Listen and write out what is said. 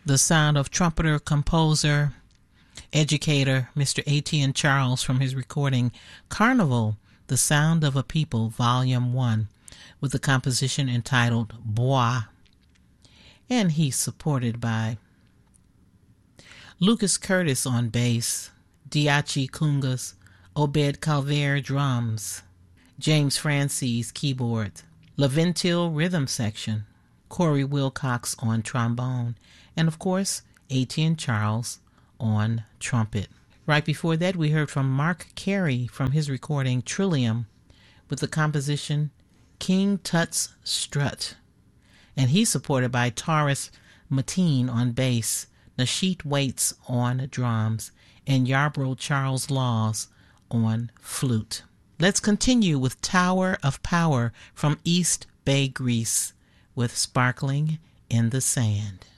the sound of trumpeter, composer, educator, Mr. A.T.N. Charles from his recording Carnival, The Sound of a People, Volume 1, with the composition entitled Bois. And he's supported by Lucas Curtis on bass, Diachi Kungas, Obed Calvert drums, James Francis keyboard, Laventil rhythm section, Corey Wilcox on trombone, and of course, A.T.N. Charles on trumpet. Right before that, we heard from Mark Carey from his recording Trillium with the composition King Tut's Strut. And he's supported by Taurus Mateen on bass, Nasheet Waits on drums, and Yarbrough Charles Laws on flute. Let's continue with Tower of Power from East Bay, Greece, with Sparkling in the Sand.